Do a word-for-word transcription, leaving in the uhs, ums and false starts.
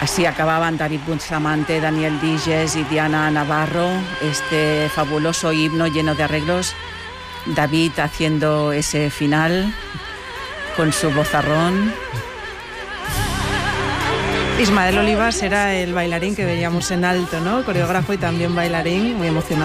Así acababan David Bustamante, Daniel Diges y Diana Navarro, este fabuloso himno lleno de arreglos. David haciendo ese final con su vozarrón. Ismael Olivas era el bailarín que veíamos en alto, ¿no? Coreógrafo y también bailarín, muy emocionado.